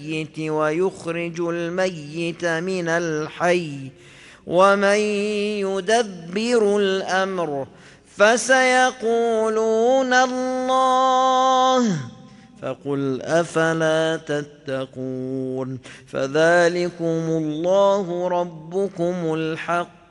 الميت ويخرج الميت من الحي ومن يدبر الأمر فسيقولون الله فقل أفلا تتقون فذلكم الله ربكم الحق